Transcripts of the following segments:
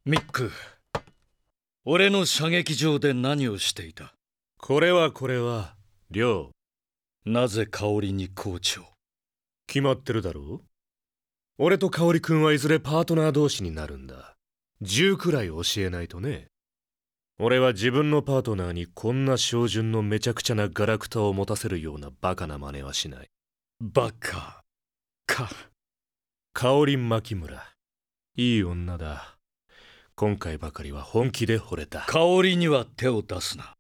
ミック、俺の射撃場で何をしていた？ これは、亮。 なぜ香織にコーチを？ 決まってるだろう。俺と香織くんはいずれパートナー同士になるんだ。10くらい教えないとね。俺は自分のパートナーにこんな照準のめちゃくちゃなガラクタを持たせるようなバカな真似はしない。 バカか。 香織牧村、いい女だ。今回ばかりは本気で惚れた。 香織には手を出すな。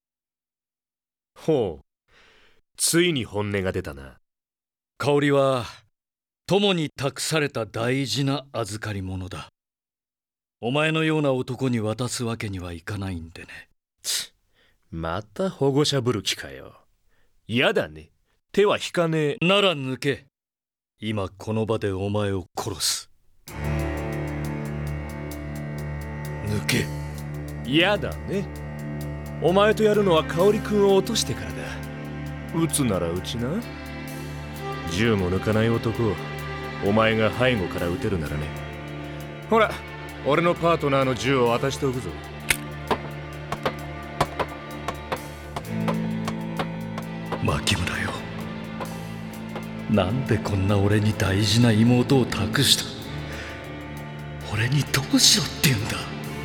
ほう、ついに本音が出たな。 香織は友に託された大事な預かり物だ。お前のような男に渡すわけにはいかないんでね。 また保護者ぶる気かよ。やだね。手は引かねえ。 なら抜け。今この場でお前を殺す。抜け。 やだね。お前とやるのは香織くんを落としてからだ。撃つなら撃ちな。銃も抜かない男をお前が背後から撃てるならね。ほら、俺のパートナーの銃を渡しておくぞ。 牧村よ、なんでこんな俺に大事な妹を託した？俺にどうしろって言うんだ。